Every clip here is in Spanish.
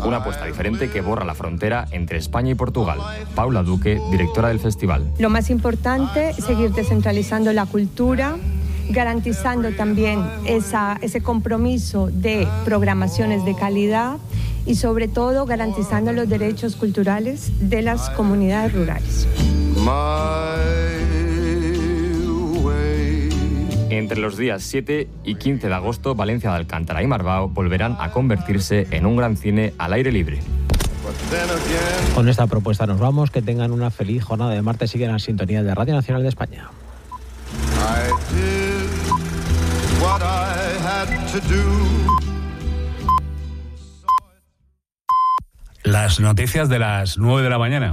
Una apuesta diferente que borra la frontera entre España y Portugal. Paula Duque, directora del festival. Lo más importante es seguir descentralizando la cultura, garantizando también ese compromiso de programaciones de calidad y sobre todo garantizando los derechos culturales de las comunidades rurales. Entre los días 7 y 15 de agosto, Valencia de Alcántara y Marbao volverán a convertirse en un gran cine al aire libre. Con esta propuesta nos vamos. Que tengan una feliz jornada de martes. Siguen en sintonía de Radio Nacional de España. Las noticias de las 9 de la mañana.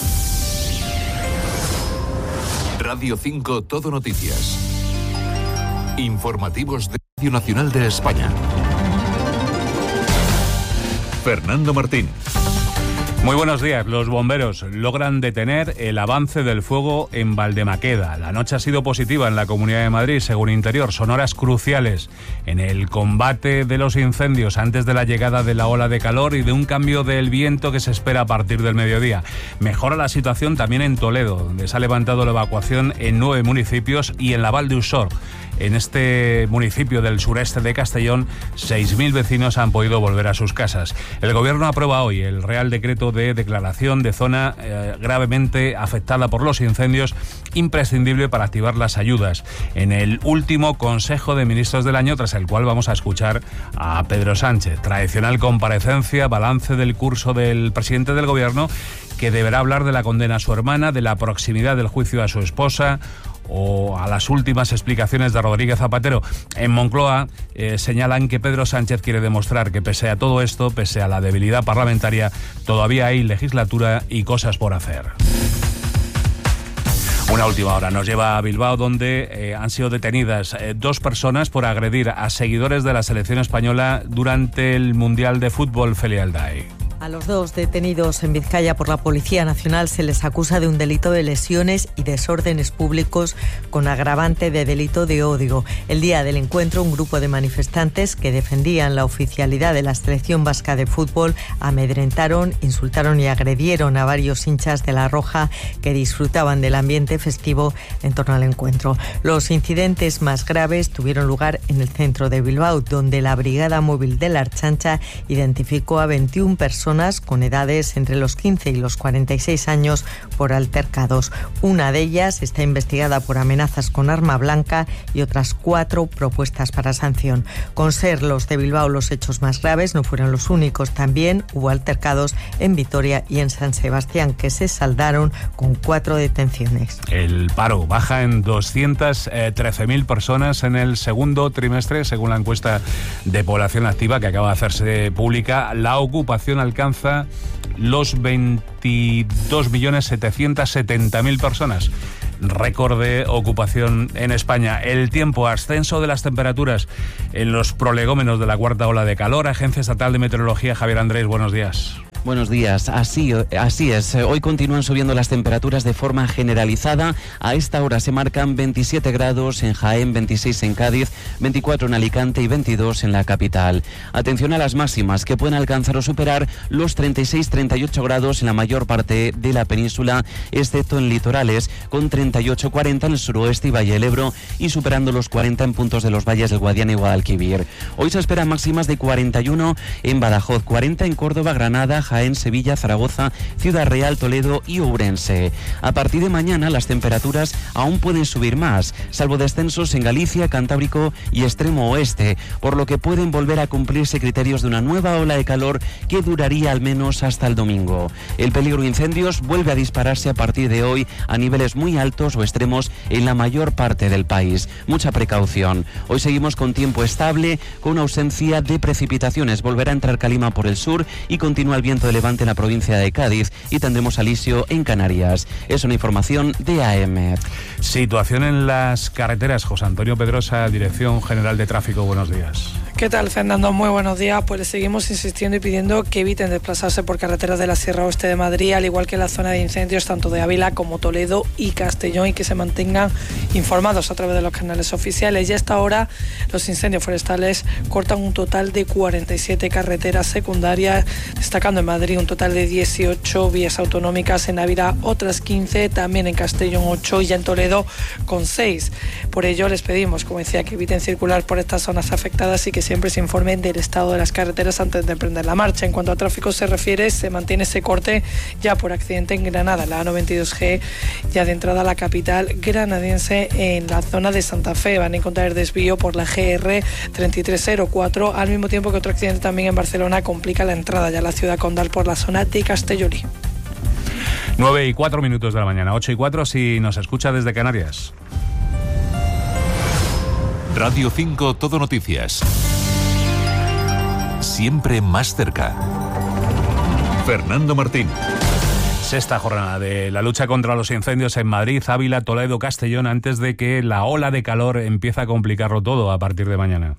Radio 5 Todo Noticias. Informativos de Radio Nacional de España. Fernando Martín. Muy buenos días. Los bomberos logran detener el avance del fuego en Valdemaqueda. La noche ha sido positiva en la Comunidad de Madrid, según Interior. Son horas cruciales en el combate de los incendios antes de la llegada de la ola de calor y de un cambio del viento que se espera a partir del mediodía. Mejora la situación también en Toledo, donde se ha levantado la evacuación en 9 municipios, y en la Val d'Usor. En este municipio del sureste de Castellón, 6.000 vecinos han podido volver a sus casas. El Gobierno aprueba hoy el Real Decreto de declaración de zona gravemente afectada por los incendios, imprescindible para activar las ayudas. En el último Consejo de Ministros del año, tras el cual vamos a escuchar a Pedro Sánchez. Tradicional comparecencia, balance del curso del presidente del Gobierno, que deberá hablar de la condena a su hermana, de la proximidad del juicio a su esposa o a las últimas explicaciones de Rodríguez Zapatero. En Moncloa señalan que Pedro Sánchez quiere demostrar que pese a todo esto, pese a la debilidad parlamentaria, todavía hay legislatura y cosas por hacer. Una última hora nos lleva a Bilbao, donde han sido detenidas 2 personas por agredir a seguidores de la selección española durante el Mundial de Fútbol Felialdai. A los 2 detenidos en Vizcaya por la Policía Nacional se les acusa de un delito de lesiones y desórdenes públicos con agravante de delito de odio. El día del encuentro, un grupo de manifestantes que defendían la oficialidad de la selección vasca de fútbol amedrentaron, insultaron y agredieron a varios hinchas de La Roja que disfrutaban del ambiente festivo en torno al encuentro. Los incidentes más graves tuvieron lugar en el centro de Bilbao, donde la Brigada Móvil de la Ertzaintza identificó a 21 personas con edades entre los 15 y los 46 años por altercados. Una de ellas está investigada por amenazas con arma blanca y otras 4 propuestas para sanción. Con ser los de Bilbao los hechos más graves, no fueron los únicos. También hubo altercados en Vitoria y en San Sebastián, que se saldaron con 4 detenciones. El paro baja en 213.000 personas en el segundo trimestre, según la encuesta de población activa que acaba de hacerse pública. La ocupación alcanza los 22.770.000 personas. Récord de ocupación en España. El tiempo, ascenso de las temperaturas en los prolegómenos de la cuarta ola de calor. Agencia Estatal de Meteorología, Javier Andrés, buenos días. Buenos días, así es. Hoy continúan subiendo las temperaturas de forma generalizada. A esta hora se marcan 27 grados en Jaén, 26 en Cádiz, 24 en Alicante y 22 en la capital. Atención a las máximas, que pueden alcanzar o superar los 36-38 grados en la mayor parte de la península, excepto en litorales, con 38-40 en el suroeste y Valle del Ebro, y superando los 40 en puntos de los valles del Guadiana y Guadalquivir. Hoy se esperan máximas de 41 en Badajoz, 40 en Córdoba, Granada, Jaén, Sevilla, Zaragoza, Ciudad Real, Toledo y Ourense. A partir de mañana las temperaturas aún pueden subir más, salvo descensos en Galicia, Cantábrico y extremo oeste, por lo que pueden volver a cumplirse criterios de una nueva ola de calor que duraría al menos hasta el domingo. El peligro de incendios vuelve a dispararse a partir de hoy a niveles muy altos o extremos en la mayor parte del país. Mucha precaución. Hoy seguimos con tiempo estable, con ausencia de precipitaciones. Volverá a entrar calima por el sur y continúa el viento de levante en la provincia de Cádiz, y tendremos alisio en Canarias. Es una información de AM. Situación en las carreteras. José Antonio Pedrosa, Dirección General de Tráfico, buenos días. ¿Qué tal, Fernando? Muy buenos días. Pues les seguimos insistiendo y pidiendo que eviten desplazarse por carreteras de la Sierra Oeste de Madrid, al igual que en la zona de incendios tanto de Ávila como Toledo y Castellón, y que se mantengan informados a través de los canales oficiales. Y a esta hora los incendios forestales cortan un total de 47 carreteras secundarias, destacando en Madrid un total de 18 vías autonómicas, en Ávila otras 15, también en Castellón 8 y ya en Toledo con 6. Por ello les pedimos, como decía, que eviten circular por estas zonas afectadas y que siempre se informen del estado de las carreteras antes de emprender la marcha. En cuanto a tráfico se refiere, se mantiene ese corte ya por accidente en Granada, la A92G, ya de entrada a la capital granadiense en la zona de Santa Fe. Van a encontrar el desvío por la GR 3304, al mismo tiempo que otro accidente también en Barcelona complica la entrada ya a la ciudad condal por la zona de Castellolí. 9:04 de la mañana, 8:04 si nos escucha desde Canarias. Radio 5 Todo Noticias. Siempre más cerca. Fernando Martín. Sexta jornada de la lucha contra los incendios en Madrid, Ávila, Toledo, Castellón, antes de que la ola de calor empiece a complicarlo todo a partir de mañana.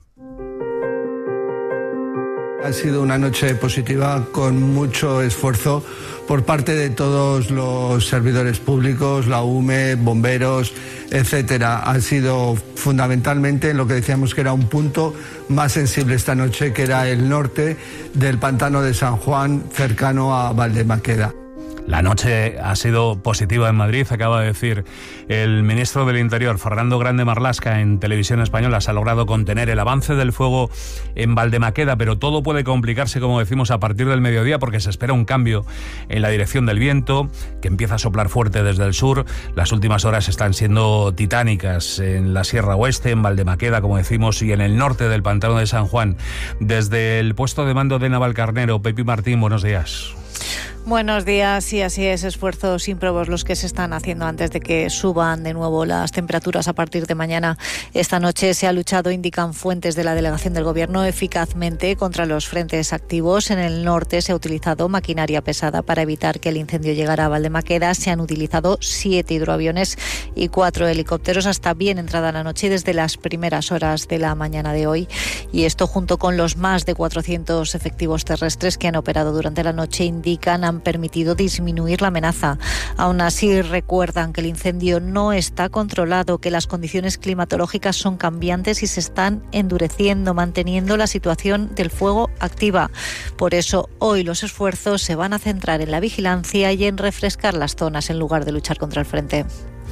Ha sido una noche positiva con mucho esfuerzo por parte de todos los servidores públicos, la UME, bomberos, etcétera. Ha sido fundamentalmente lo que decíamos que era un punto más sensible esta noche, que era el norte del pantano de San Juan, cercano a Valdemaqueda. La noche ha sido positiva en Madrid, acaba de decir el ministro del Interior, Fernando Grande Marlaska, en Televisión Española. Se ha logrado contener el avance del fuego en Valdemaqueda, pero todo puede complicarse, como decimos, a partir del mediodía, porque se espera un cambio en la dirección del viento, que empieza a soplar fuerte desde el sur. Las últimas horas están siendo titánicas en la Sierra Oeste, en Valdemaqueda, como decimos, y en el norte del pantano de San Juan. Desde el puesto de mando de Navalcarnero, Pepi Martín, buenos días. Buenos días, sí, así es, esfuerzos ímprobos los que se están haciendo antes de que suban de nuevo las temperaturas a partir de mañana. Esta noche se ha luchado, indican fuentes de la delegación del Gobierno, eficazmente contra los frentes activos. En el norte se ha utilizado maquinaria pesada para evitar que el incendio llegara a Valdemaqueda. Se han utilizado 7 hidroaviones y 4 helicópteros hasta bien entrada la noche y desde las primeras horas de la mañana de hoy. Y esto, junto con los más de 400 efectivos terrestres que han operado durante la noche, indican han permitido disminuir la amenaza. Aún así, recuerdan que el incendio no está controlado, que las condiciones climatológicas son cambiantes y se están endureciendo, manteniendo la situación del fuego activa. Por eso, hoy los esfuerzos se van a centrar en la vigilancia y en refrescar las zonas en lugar de luchar contra el frente.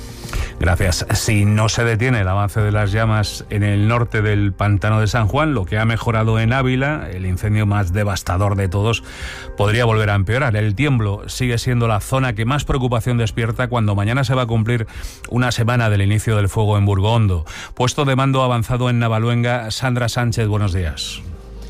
Gracias. Si no se detiene el avance de las llamas en el norte del pantano de San Juan, lo que ha mejorado en Ávila, el incendio más devastador de todos, podría volver a empeorar. El Tiemblo sigue siendo la zona que más preocupación despierta cuando mañana se va a cumplir una semana del inicio del fuego en Burgondo. Puesto de mando avanzado en Navaluenga, Sandra Sánchez, buenos días.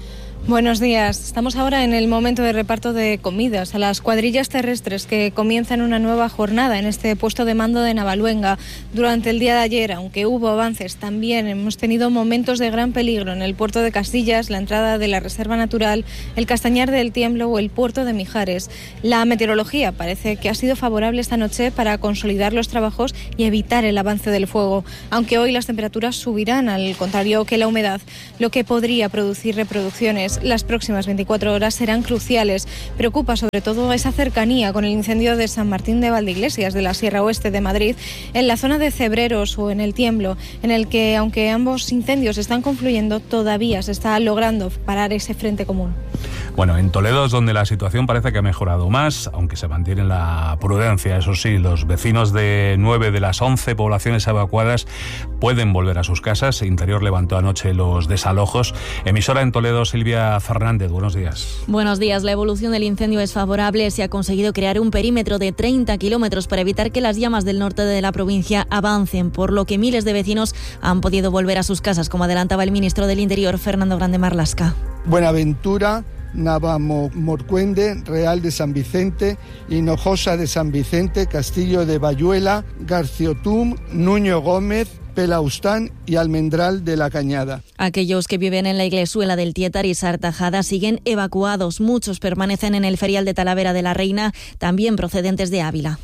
Buenos días. Estamos ahora en el momento de reparto de comidas a las cuadrillas terrestres que comienzan una nueva jornada en este puesto de mando de Navaluenga. Durante el día de ayer, aunque hubo avances, también hemos tenido momentos de gran peligro en el puerto de Castillas, la entrada de la Reserva Natural, el Castañar del Tiemblo o el puerto de Mijares. La meteorología parece que ha sido favorable esta noche para consolidar los trabajos y evitar el avance del fuego, aunque hoy las temperaturas subirán, al contrario que la humedad, lo que podría producir reproducciones. Las próximas 24 horas serán cruciales. Preocupa sobre todo esa cercanía con el incendio de San Martín de Valdeiglesias, de la Sierra Oeste de Madrid, en la zona de Cebreros o en el Tiemblo, en el que, aunque ambos incendios están confluyendo, todavía se está logrando parar ese frente común. Bueno, en Toledo es donde la situación parece que ha mejorado más, aunque se mantiene la prudencia. Eso sí, los vecinos de 9 de las 11 poblaciones evacuadas pueden volver a sus casas. Interior levantó anoche los desalojos. Emisora en Toledo, Silvia Fernández, buenos días. Buenos días. La evolución del incendio es favorable. Se ha conseguido crear un perímetro de 30 kilómetros para evitar que las llamas del norte de la provincia avancen, por lo que miles de vecinos han podido volver a sus casas, como adelantaba el ministro del Interior, Fernando Grande Marlaska. Buenaventura, Navamorcuende, Real de San Vicente, Hinojosa de San Vicente, Castillo de Bayuela, Garciotum, Nuño Gómez, Pelaustán y Almendral de la Cañada. Aquellos que viven en la Iglesuela del Tietar y Sartajada siguen evacuados. Muchos permanecen en el ferial de Talavera de la Reina, también procedentes de Ávila.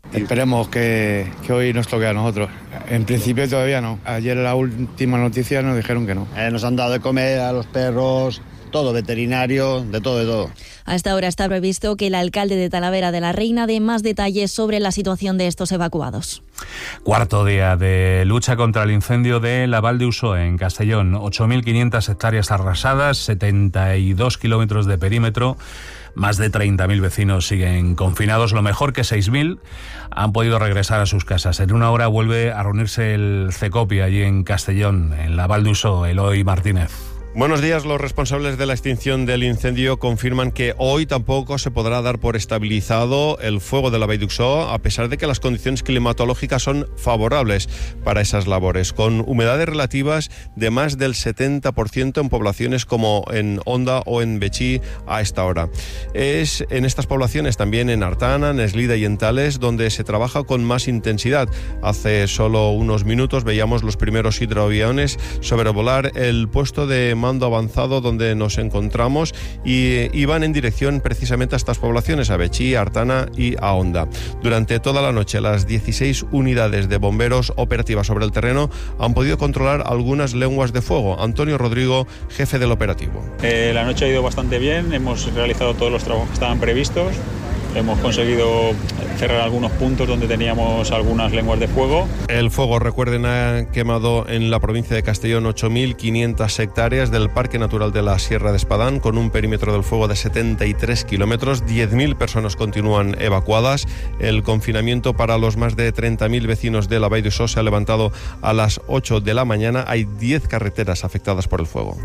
Esperemos que hoy nos toque a nosotros. En principio todavía no. Ayer la última noticia nos dijeron que no. Nos han dado de comer a los perros, todo, veterinario, de todo. A esta hora está previsto que el alcalde de Talavera de la Reina dé más detalles sobre la situación de estos evacuados. Cuarto día de lucha contra el incendio de la Val de Uso en Castellón. 8.500 hectáreas arrasadas, 72 kilómetros de perímetro. Más de 30.000 vecinos siguen confinados. Lo mejor que 6.000 han podido regresar a sus casas. En una hora vuelve a reunirse el CECOPI allí en Castellón, en la Val de Uso. Eloy Martínez. Buenos días. Los responsables de la extinción del incendio confirman que hoy tampoco se podrá dar por estabilizado el fuego de la Vall d'Uixó, a pesar de que las condiciones climatológicas son favorables para esas labores, con humedades relativas de más del 70% en poblaciones como en Onda o en Betxí a esta hora. Es en estas poblaciones, también en Artana, en Eslida y en Tales, donde se trabaja con más intensidad. Hace solo unos minutos veíamos los primeros hidroaviones sobrevolar el puesto de mando avanzado donde nos encontramos y iban en dirección precisamente a estas poblaciones, a Betxí, a Artana y a Onda. Durante toda la noche, las 16 unidades de bomberos operativas sobre el terreno han podido controlar algunas lenguas de fuego. Antonio Rodrigo, jefe del operativo. La noche ha ido bastante bien, hemos realizado todos los trabajos que estaban previstos. Hemos conseguido cerrar algunos puntos donde teníamos algunas lenguas de fuego. El fuego, recuerden, ha quemado en la provincia de Castellón 8.500 hectáreas del Parque Natural de la Sierra de Espadán, con un perímetro del fuego de 73 kilómetros. 10.000 personas continúan evacuadas. El confinamiento para los más de 30.000 vecinos de la Vall d'Uixó se ha levantado a las 8 de la mañana. Hay 10 carreteras afectadas por el fuego.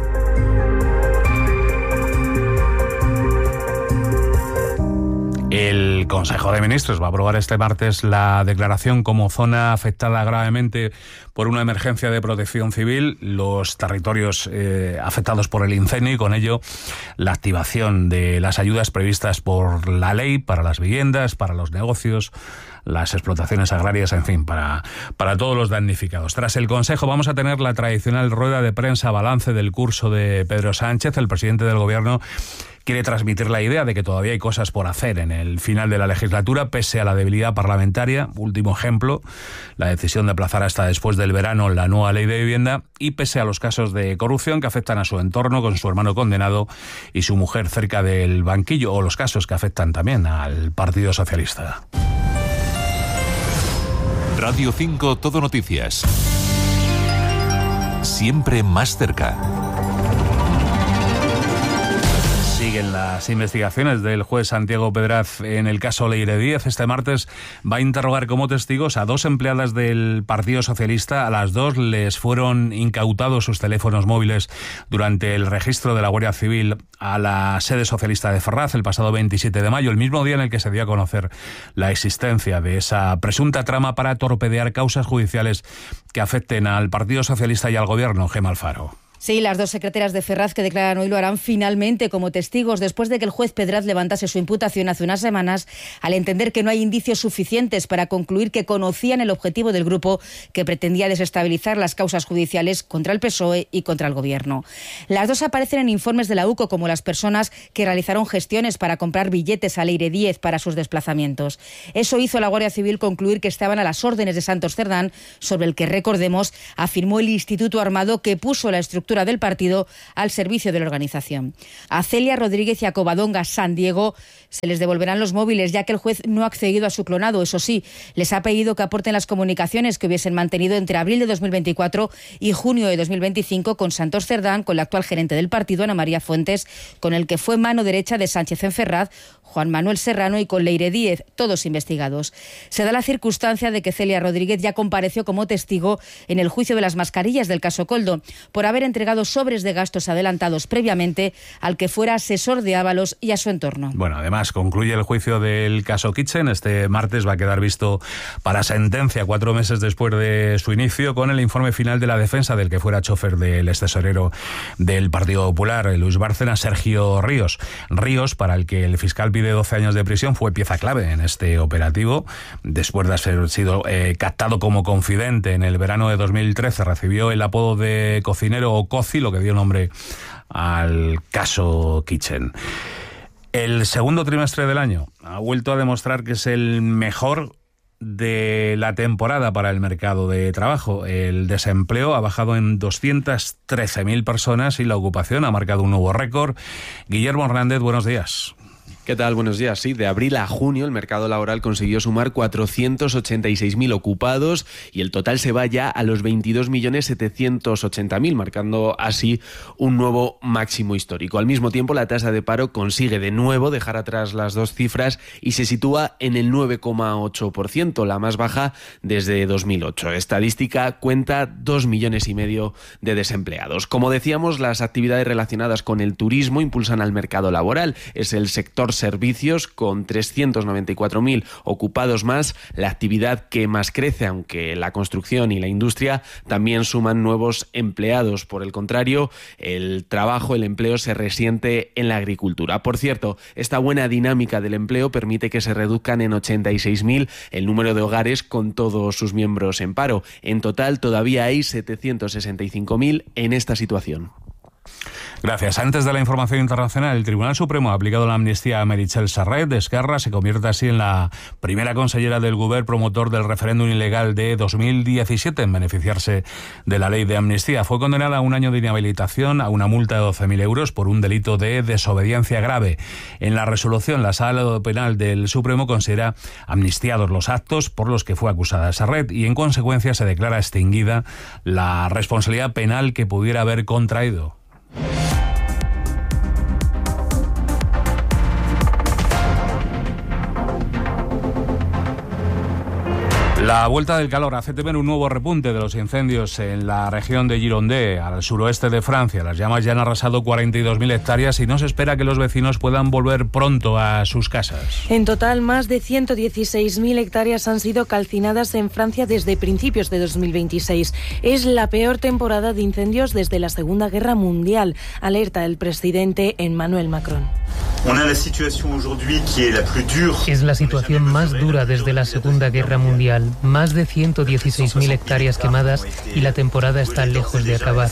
El Consejo de Ministros va a aprobar este martes la declaración como zona afectada gravemente por una emergencia de protección civil, los territorios afectados por el incendio y con ello la activación de las ayudas previstas por la ley para las viviendas, para los negocios, las explotaciones agrarias, en fin, para todos los damnificados. Tras el Consejo vamos a tener la tradicional rueda de prensa balance del curso de Pedro Sánchez. El presidente del Gobierno quiere transmitir la idea de que todavía hay cosas por hacer en el final de la legislatura, pese a la debilidad parlamentaria. Último ejemplo, la decisión de aplazar hasta después del verano la nueva ley de vivienda, y pese a los casos de corrupción que afectan a su entorno, con su hermano condenado y su mujer cerca del banquillo, o los casos que afectan también al Partido Socialista. Radio 5 Todo Noticias. Siempre más cerca. Siguen las investigaciones del juez Santiago Pedraz en el caso Leire Díez. Este martes va a interrogar como testigos a 2 empleadas del Partido Socialista. A las 2 les fueron incautados sus teléfonos móviles durante el registro de la Guardia Civil a la sede socialista de Ferraz el pasado 27 de mayo, el mismo día en el que se dio a conocer la existencia de esa presunta trama para torpedear causas judiciales que afecten al Partido Socialista y al Gobierno. Gemma Alfaro. Sí, las 2 secretarias de Ferraz que declaran hoy lo harán finalmente como testigos después de que el juez Pedraz levantase su imputación hace unas semanas al entender que no hay indicios suficientes para concluir que conocían el objetivo del grupo que pretendía desestabilizar las causas judiciales contra el PSOE y contra el Gobierno. Las 2 aparecen en informes de la UCO como las personas que realizaron gestiones para comprar billetes a Leire Díez para sus desplazamientos. Eso hizo la Guardia Civil concluir que estaban a las órdenes de Santos Cerdán, sobre el que, recordemos, afirmó el Instituto Armado que puso la estructura del partido al servicio de la organización. A Celia Rodríguez y a Covadonga San Diego se les devolverán los móviles, ya que el juez no ha accedido a su clonado. Eso sí, les ha pedido que aporten las comunicaciones que hubiesen mantenido entre abril de 2024 y junio de 2025 con Santos Cerdán, con la actual gerente del partido, Ana María Fuentes, con el que fue mano derecha de Sánchez en Ferraz, Juan Manuel Serrano, y con Leire Díez, todos investigados. Se da la circunstancia de que Celia Rodríguez ya compareció como testigo en el juicio de las mascarillas del caso Koldo, por haber entregado sobres de gastos adelantados previamente al que fuera asesor de Ábalos y a su entorno. Bueno, además concluye el juicio del caso Kitchen. Este martes va a quedar visto para sentencia 4 meses después de su inicio, con el informe final de la defensa del que fuera chofer del extesorero del Partido Popular, Luis Bárcenas, Sergio Ríos. Ríos, para el que el fiscal pide 12 años de prisión, fue pieza clave en este operativo. Después de haber sido captado como confidente en el verano de 2013, recibió el apodo de cocinero o Coci, lo que dio nombre al caso Kitchen. El segundo trimestre del año ha vuelto a demostrar que es el mejor de la temporada para el mercado de trabajo. El desempleo ha bajado en 213.000 personas y la ocupación ha marcado un nuevo récord. Guillermo Hernández, buenos días. ¿Qué tal? Buenos días. Sí, de abril a junio el mercado laboral consiguió sumar 486.000 ocupados y el total se va ya a los 22.780.000, marcando así un nuevo máximo histórico. Al mismo tiempo, la tasa de paro consigue de nuevo dejar atrás las dos cifras y se sitúa en el 9,8%, la más baja desde 2008. Estadística cuenta 2,5 millones de desempleados. Como decíamos, las actividades relacionadas con el turismo impulsan al mercado laboral. Es el sector servicios con 394.000 ocupados más, la actividad que más crece, aunque la construcción y la industria también suman nuevos empleados. Por el contrario, el empleo se resiente en la agricultura. Por cierto, esta buena dinámica del empleo permite que se reduzcan en 86.000 el número de hogares con todos sus miembros en paro. En total, todavía hay 765.000 en esta situación. Gracias. Antes de la información internacional, el Tribunal Supremo ha aplicado la amnistía a Meritxell Serret de Esquerra. Se convierte así en la primera consellera del Govern promotor del referéndum ilegal de 2017 en beneficiarse de la ley de amnistía. Fue condenada a 1 año de inhabilitación, a una multa de 12.000 euros por un delito de desobediencia grave. En la resolución, la Sala Penal del Supremo considera amnistiados los actos por los que fue acusada Serret y, en consecuencia, se declara extinguida la responsabilidad penal que pudiera haber contraído. La vuelta del calor hace temer un nuevo repunte de los incendios en la región de Gironde, al suroeste de Francia. Las llamas ya han arrasado 42.000 hectáreas y no se espera que los vecinos puedan volver pronto a sus casas. En total, más de 116.000 hectáreas han sido calcinadas en Francia desde principios de 2026. Es la peor temporada de incendios desde la Segunda Guerra Mundial, alerta el presidente Emmanuel Macron. Es la situación más dura desde la Segunda Guerra Mundial. Más de 116.000 hectáreas quemadas y la temporada está lejos de acabar.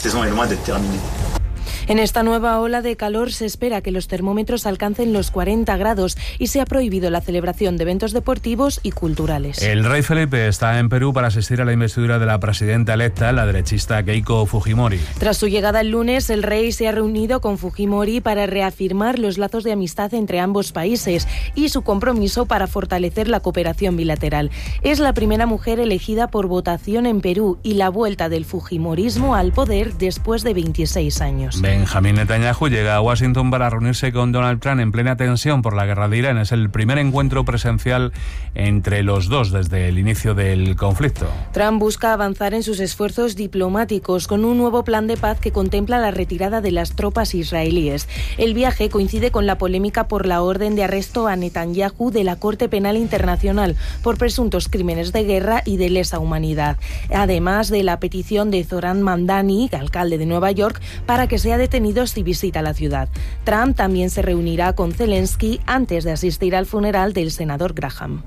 En esta nueva ola de calor se espera que los termómetros alcancen los 40 grados y se ha prohibido la celebración de eventos deportivos y culturales. El rey Felipe está en Perú para asistir a la investidura de la presidenta electa, la derechista Keiko Fujimori. Tras su llegada el lunes, el rey se ha reunido con Fujimori para reafirmar los lazos de amistad entre ambos países y su compromiso para fortalecer la cooperación bilateral. Es la primera mujer elegida por votación en Perú y la vuelta del fujimorismo al poder después de 26 años. Benjamín Netanyahu llega a Washington para reunirse con Donald Trump en plena tensión por la guerra de Irán. Es el primer encuentro presencial entre los dos desde el inicio del conflicto. Trump busca avanzar en sus esfuerzos diplomáticos con un nuevo plan de paz que contempla la retirada de las tropas israelíes. El viaje coincide con la polémica por la orden de arresto a Netanyahu de la Corte Penal Internacional por presuntos crímenes de guerra y de lesa humanidad, además de la petición de Zoran Mamdani, alcalde de Nueva York, para que sea detenido si visita la ciudad. Trump también se reunirá con Zelensky antes de asistir al funeral del senador Graham.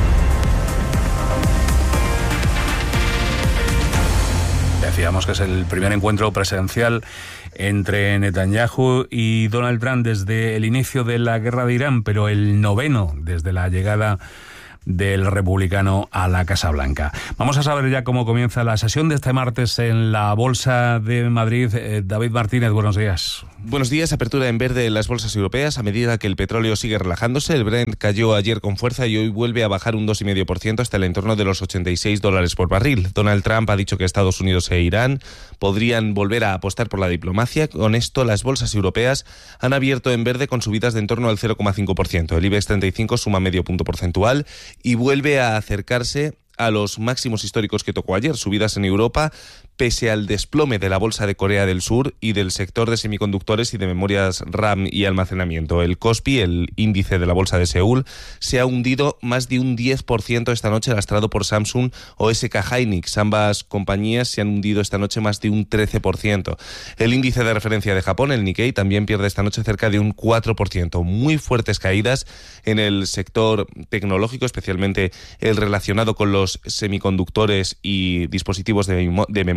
Decíamos que es el primer encuentro presencial entre Netanyahu y Donald Trump desde el inicio de la guerra de Irán, pero el 9º desde la llegada del republicano a la Casa Blanca. Vamos a saber ya cómo comienza la sesión de este martes en la Bolsa de Madrid. David Martínez, buenos días. Buenos días. Apertura en verde en las bolsas europeas a medida que el petróleo sigue relajándose. El Brent cayó ayer con fuerza y hoy vuelve a bajar un 2,5% hasta el entorno de los $86 por barril. Donald Trump ha dicho que Estados Unidos e Irán podrían volver a apostar por la diplomacia. Con esto, las bolsas europeas han abierto en verde con subidas de en torno al 0,5%. El IBEX 35 suma medio punto porcentual y vuelve a acercarse a los máximos históricos que tocó ayer, subidas en Europa, pese al desplome de la bolsa de Corea del Sur y del sector de semiconductores y de memorias RAM y almacenamiento. El Kospi, el índice de la bolsa de Seúl, se ha hundido más de un 10% esta noche, lastrado por Samsung o SK Hynix. Ambas compañías se han hundido esta noche más de un 13%. El índice de referencia de Japón, el Nikkei, también pierde esta noche cerca de un 4%. Muy fuertes caídas en el sector tecnológico, especialmente el relacionado con los semiconductores y dispositivos de memoria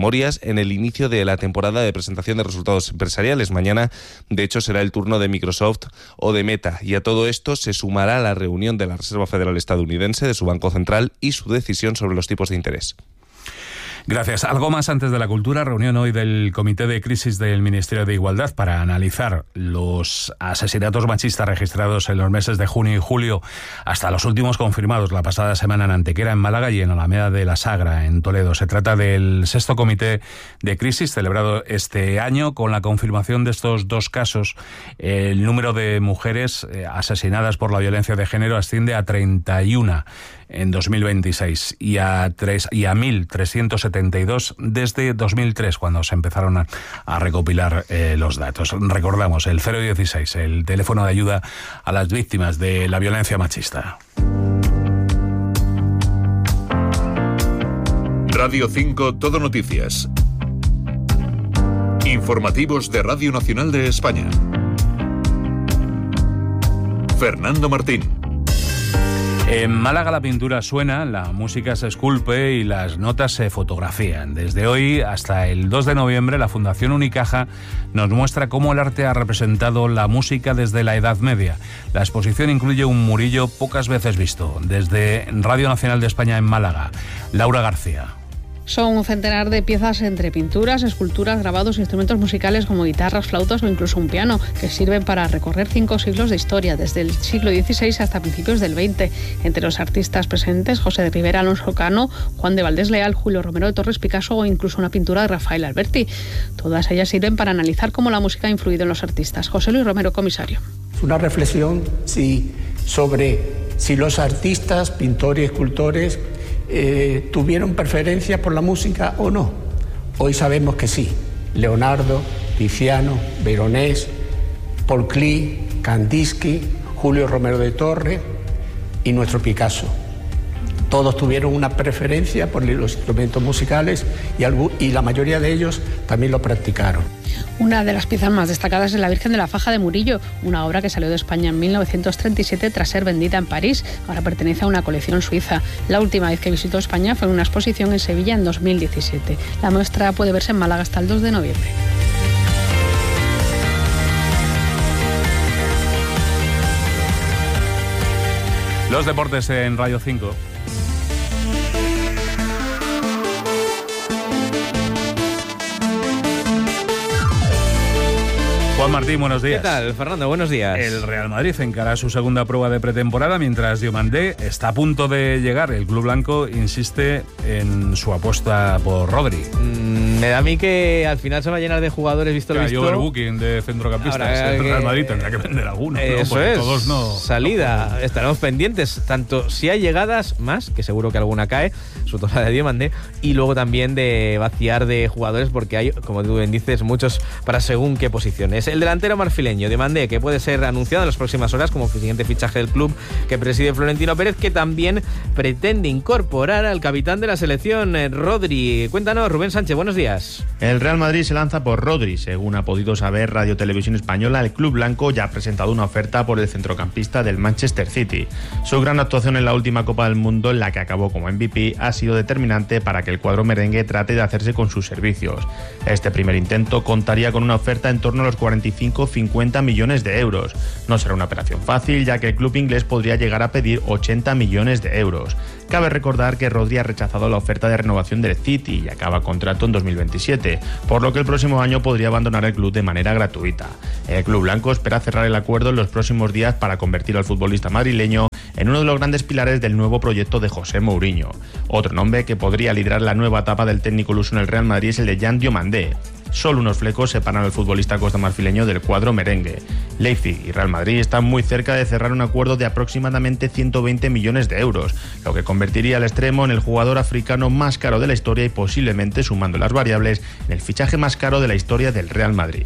memorias en el inicio de la temporada de presentación de resultados empresariales. Mañana, de hecho, será el turno de Microsoft o de Meta. Y a todo esto se sumará la reunión de la Reserva Federal estadounidense, de su Banco Central, y su decisión sobre los tipos de interés. Gracias. Algo más antes de la cultura. Reunión hoy del Comité de Crisis del Ministerio de Igualdad para analizar los asesinatos machistas registrados en los meses de junio y julio, hasta los últimos confirmados la pasada semana en Antequera, en Málaga, y en Alameda de la Sagra, en Toledo. Se trata del 6º Comité de Crisis celebrado este año. Con la confirmación de estos 2 casos, el número de mujeres asesinadas por la violencia de género asciende a 31 en 2026 y a 1.372 desde 2003, cuando se empezaron a recopilar los datos. Recordamos el 016, el teléfono de ayuda a las víctimas de la violencia machista. Radio 5 Todo Noticias. Informativos de Radio Nacional de España. Fernando Martín. En Málaga la pintura suena, la música se esculpe y las notas se fotografían. Desde hoy hasta el 2 de noviembre la Fundación Unicaja nos muestra cómo el arte ha representado la música desde la Edad Media. La exposición incluye un murillo pocas veces visto. Desde Radio Nacional de España en Málaga, Laura García. Son un centenar de piezas entre pinturas, esculturas, grabados, instrumentos musicales como guitarras, flautas o incluso un piano, que sirven para recorrer 5 siglos de historia, desde el siglo XVI hasta principios del XX. Entre los artistas presentes, José de Rivera, Alonso Cano, Juan de Valdés Leal, Julio Romero de Torres Picasso o incluso una pintura de Rafael Alberti. Todas ellas sirven para analizar cómo la música ha influido en los artistas. José Luis Romero, comisario. Es una reflexión sobre si los artistas, pintores y escultores tuvieron preferencia por la música o no. Hoy sabemos que sí. Leonardo, Tiziano, Veronés, Paul Klee, Kandinsky, Julio Romero de Torres y nuestro Picasso. Todos tuvieron una preferencia por los instrumentos musicales y la mayoría de ellos también lo practicaron. Una de las piezas más destacadas es la Virgen de la Faja de Murillo, una obra que salió de España en 1937 tras ser vendida en París. Ahora pertenece a una colección suiza. La última vez que visitó España fue en una exposición en Sevilla en 2017. La muestra puede verse en Málaga hasta el 2 de noviembre. Los deportes en Radio 5. Juan Martín, buenos días. ¿Qué tal, Fernando? Buenos días. El Real Madrid encara su segunda prueba de pretemporada, mientras Diomandé está a punto de llegar. El club blanco insiste en su apuesta por Rodri. Me da a mí que al final se va a llenar de jugadores, visto lo visto. Hay overbooking de centrocampistas. El Real Madrid tendrá que vender alguno. Eso ¿no? es. Todos no. Salida. No. Estaremos pendientes, tanto si hay llegadas más, que seguro que alguna cae, sobre todo la de Diomandé, y luego también de vaciar de jugadores, porque hay, como tú bien dices, muchos para según qué posiciones. El delantero marfileño, Diomandé, que puede ser anunciado en las próximas horas como siguiente fichaje del club que preside Florentino Pérez, que también pretende incorporar al capitán de la selección, Rodri. Cuéntanos, Rubén Sánchez, buenos días. El Real Madrid se lanza por Rodri. Según ha podido saber Radio Televisión Española, el club blanco ya ha presentado una oferta por el centrocampista del Manchester City. Su gran actuación en la última Copa del Mundo, en la que acabó como MVP, ha sido determinante para que el cuadro merengue trate de hacerse con sus servicios. Este primer intento contaría con una oferta en torno a los 45-50 millones de euros. No será una operación fácil, ya que el club inglés podría llegar a pedir 80 millones de euros. Cabe recordar que Rodri ha rechazado la oferta de renovación del City y acaba contrato en 2027, por lo que el próximo año podría abandonar el club de manera gratuita. El club blanco espera cerrar el acuerdo en los próximos días para convertir al futbolista madrileño en uno de los grandes pilares del nuevo proyecto de José Mourinho. Otro nombre que podría liderar la nueva etapa del técnico luso en el Real Madrid es el de Jan Diomandé. Solo unos flecos separan al futbolista costamarfileño del cuadro merengue. Leipzig y Real Madrid están muy cerca de cerrar un acuerdo de aproximadamente 120 millones de euros, lo que convertiría al extremo en el jugador africano más caro de la historia y posiblemente, sumando las variables, en el fichaje más caro de la historia del Real Madrid.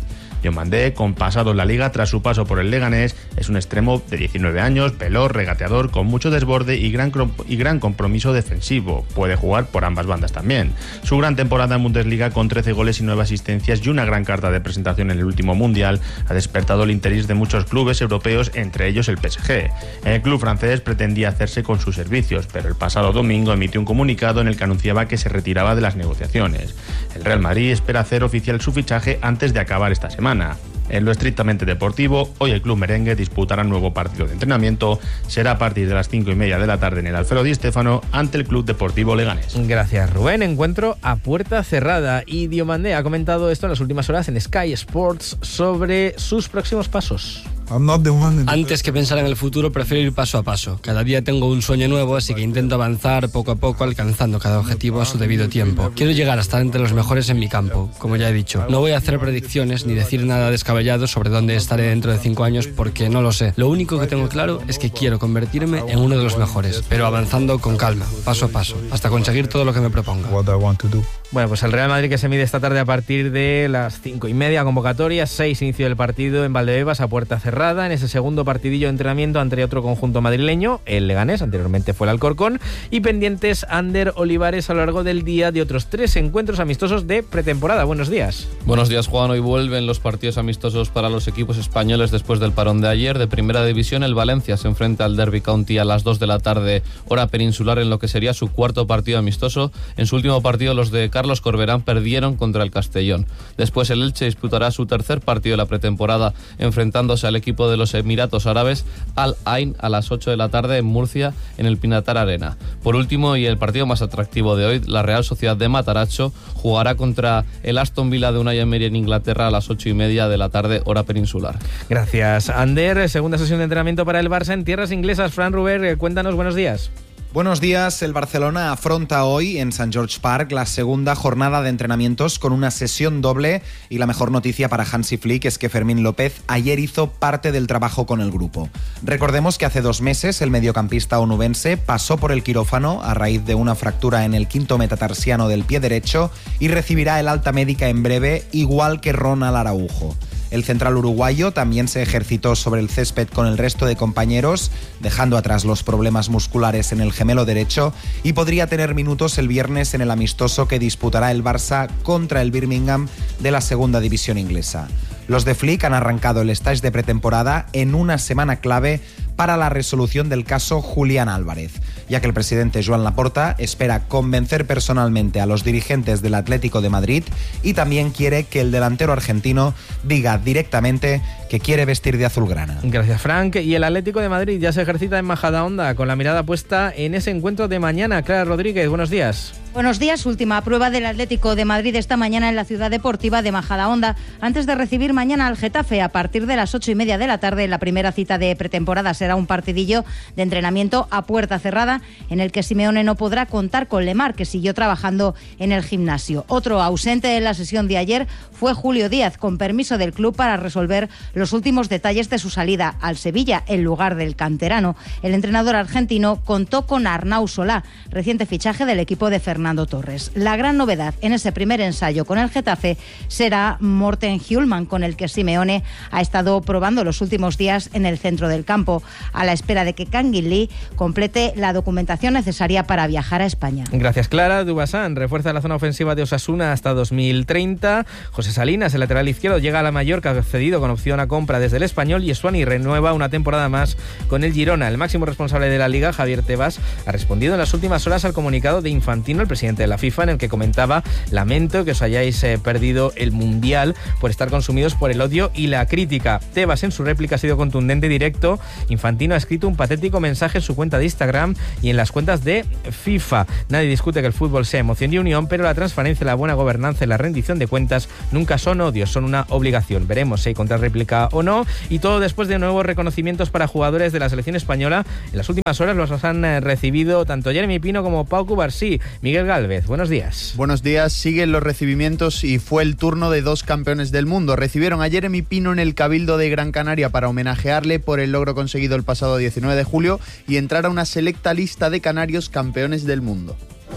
Diomandé, con pasado en la Liga tras su paso por el Leganés, es un extremo de 19 años, veloz, regateador, con mucho desborde y gran compromiso defensivo. Puede jugar por ambas bandas también. Su gran temporada en Bundesliga, con 13 goles y 9 asistencias y una gran carta de presentación en el último Mundial, ha despertado el interés de muchos clubes europeos, entre ellos el PSG. El club francés pretendía hacerse con sus servicios, pero el pasado domingo emitió un comunicado en el que anunciaba que se retiraba de las negociaciones. El Real Madrid espera hacer oficial su fichaje antes de acabar esta semana. En lo estrictamente deportivo, hoy el club merengue disputará un nuevo partido de entrenamiento. Será a partir de las 5:30 de la tarde en el Alfredo Di Stéfano ante el Club Deportivo Leganés. Gracias, Rubén. Encuentro a puerta cerrada. Y Diomandé ha comentado esto en las últimas horas en Sky Sports sobre sus próximos pasos. Antes que pensar en el futuro, prefiero ir paso a paso. Cada día tengo un sueño nuevo, así que intento avanzar poco a poco, alcanzando cada objetivo a su debido tiempo. Quiero llegar a estar entre los mejores en mi campo, como ya he dicho. No voy a hacer predicciones ni decir nada descabellado sobre dónde estaré dentro de 5 años, porque no lo sé. Lo único que tengo claro es que quiero convertirme en uno de los mejores, pero avanzando con calma, paso a paso, hasta conseguir todo lo que me proponga. Bueno, pues el Real Madrid, que se mide esta tarde a partir de las 5:30, convocatoria, 6 inicio del partido en Valdebebas a puerta cerrada, en ese segundo partidillo de entrenamiento ante otro conjunto madrileño, el Leganés, anteriormente fue el Alcorcón, y pendientes Ander Olivares a lo largo del día de otros 3 encuentros amistosos de pretemporada. Buenos días. Buenos días, Juan. Hoy vuelven los partidos amistosos para los equipos españoles después del parón de ayer. De Primera División, el Valencia se enfrenta al Derby County a las 2 de la tarde, hora peninsular, en lo que sería su cuarto partido amistoso. En su último partido, los de Carlos Corberán perdieron contra el Castellón. Después el Elche disputará su tercer partido de la pretemporada, enfrentándose al equipo de los Emiratos Árabes, Al Ain, a las 8 de la tarde en Murcia, en el Pinatar Arena. Por último, y el partido más atractivo de hoy, la Real Sociedad de Mataracho jugará contra el Aston Villa de Unai Emery en Inglaterra a las 8:30 de la tarde, hora peninsular. Gracias, Ander. Segunda sesión de entrenamiento para el Barça en tierras inglesas. Fran Ruber, cuéntanos, buenos días. Buenos días. El Barcelona afronta hoy en St. George Park la segunda jornada de entrenamientos con una sesión doble, y la mejor noticia para Hansi Flick es que Fermín López ayer hizo parte del trabajo con el grupo. Recordemos que hace 2 meses el mediocampista onubense pasó por el quirófano a raíz de una fractura en el quinto metatarsiano del pie derecho y recibirá el alta médica en breve, igual que Ronald Araujo. El central uruguayo también se ejercitó sobre el césped con el resto de compañeros, dejando atrás los problemas musculares en el gemelo derecho, y podría tener minutos el viernes en el amistoso que disputará el Barça contra el Birmingham de la segunda división inglesa. Los de Flick han arrancado el stage de pretemporada en una semana clave para la resolución del caso Julián Álvarez, ya que el presidente Joan Laporta espera convencer personalmente a los dirigentes del Atlético de Madrid y también quiere que el delantero argentino diga directamente que quiere vestir de azulgrana. Gracias, Frank. Y el Atlético de Madrid ya se ejercita en Majadahonda con la mirada puesta en ese encuentro de mañana. Clara Rodríguez, buenos días. Buenos días. Última prueba del Atlético de Madrid esta mañana en la ciudad deportiva de Majadahonda, antes de recibir mañana al Getafe a partir de las 8:30 de la tarde. La primera cita de pretemporada será un partidillo de entrenamiento a puerta cerrada en el que Simeone no podrá contar con Lemar, que siguió trabajando en el gimnasio. Otro ausente en la sesión de ayer fue Julio Díaz, con permiso del club para resolver los últimos detalles de su salida al Sevilla en lugar del canterano. El entrenador argentino contó con Arnau Solá, reciente fichaje del equipo de Fernando Torres. La gran novedad en ese primer ensayo con el Getafe será Morten Hjulmand, con el que Simeone ha estado probando los últimos días en el centro del campo, a la espera de que Kangin Lee complete la documentación necesaria para viajar a España. Gracias, Clara. Dubasán refuerza la zona ofensiva de Osasuna hasta 2030. José Salinas, el lateral izquierdo, llega a la Mallorca cedido con opción a compra desde el Español, y Estuani renueva una temporada más con el Girona. El máximo responsable de la Liga, Javier Tebas, ha respondido en las últimas horas al comunicado de Infantino, el presidente de la FIFA, en el que comentaba: lamento que os hayáis perdido el Mundial por estar consumidos por el odio y la crítica. Tebas en su réplica ha sido contundente y directo. Infantino ha escrito un patético mensaje en su cuenta de Instagram y en las cuentas de FIFA. Nadie discute que el fútbol sea emoción y unión, pero la transparencia, la buena gobernanza y la rendición de cuentas nunca son odios, son una obligación. Veremos si hay contrarréplica o no, y todo después de nuevos reconocimientos para jugadores de la selección española. En las últimas horas los han recibido tanto Jeremy Pino como Pau Cubarsí. Miguel Gálvez, buenos días. Buenos días. Siguen los recibimientos y fue el turno de 2 campeones del mundo. Recibieron a Jeremy Pino en el Cabildo de Gran Canaria para homenajearle por el logro conseguido el pasado 19 de julio y entrar a una selecta lista de canarios campeones del mundo.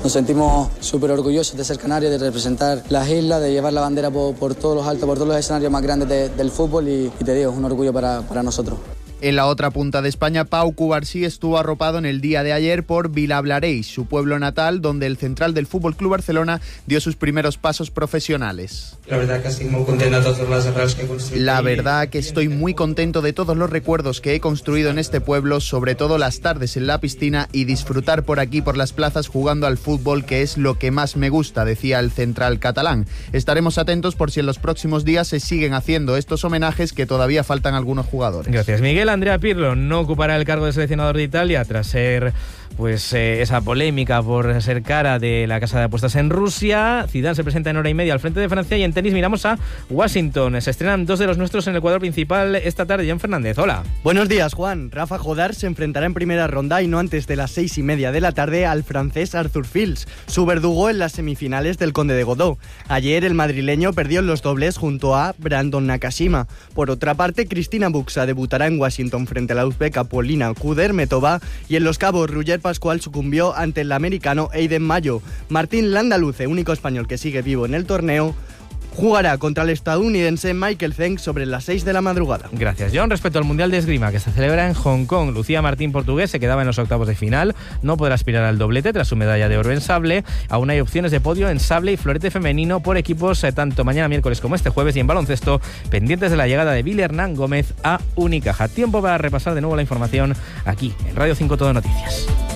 Nos sentimos súper orgullosos de ser canarios, de representar las islas, de llevar la bandera por todos los altos, por todos los escenarios más grandes del fútbol y te digo, es un orgullo para nosotros. En la otra punta de España, Pau Cubarsí estuvo arropado en el día de ayer por Vilablareix, su pueblo natal, donde el central del FC Barcelona dio sus primeros pasos profesionales. La verdad que estoy muy contento de todos los recuerdos que he construido. La verdad que estoy muy contento de todos los recuerdos que he construido en este pueblo, sobre todo las tardes en la piscina y disfrutar por aquí, por las plazas, jugando al fútbol, que es lo que más me gusta, decía el central catalán. Estaremos atentos por si en los próximos días se siguen haciendo estos homenajes, que todavía faltan algunos jugadores. Gracias, Miguel. Andrea Pirlo no ocupará el cargo de seleccionador de Italia tras ser esa polémica por ser cara de la casa de apuestas en Rusia. Zidane se presenta en hora y media al frente de Francia, y en tenis miramos a Washington. Se estrenan dos de los nuestros en el cuadro principal esta tarde. John Fernández, hola. Buenos días, Juan. Rafa Jodar se enfrentará en primera ronda y no antes de las 6:30 de la tarde al francés Arthur Fils, su verdugo en las semifinales del Conde de Godó. Ayer el madrileño perdió en los dobles junto a Brandon Nakashima. Por otra parte, Cristina Buxa debutará en Washington frente a la uzbeka Polina Kudermetova, y en Los Cabos Roger Pascual sucumbió ante el americano Aiden Mayo. Martín Landaluce, único español que sigue vivo en el torneo, jugará contra el estadounidense Michael Zeng sobre las 6 de la madrugada. Gracias, John. Respecto al Mundial de Esgrima que se celebra en Hong Kong, Lucía Martín, portugués, se quedaba en los octavos de final. No podrá aspirar al doblete tras su medalla de oro en sable. Aún hay opciones de podio en sable y florete femenino por equipos, tanto mañana miércoles como este jueves. Y en baloncesto, pendientes de la llegada de Billy Hernán Gómez a Unicaja. Tiempo para repasar de nuevo la información aquí en Radio 5 Todo Noticias.